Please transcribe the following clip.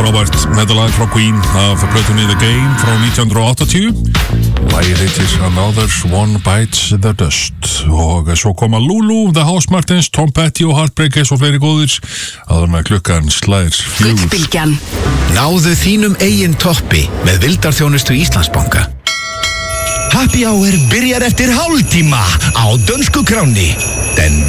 frábært metalag frá Queen af plötunni The Game frá 1980. Lagið heitir Another One Bites the Dust og svo koma Lulu, The Housemartins, Tom Petty og Heartbreakers og fleiri góðir áður með klukkan slær 4. Gullbylgjan. Náðu þínum eigin toppi með vildarþjónustu Íslandsbanka. Happy Hour byrjar eftir hálftíma á dönsku kráni. Den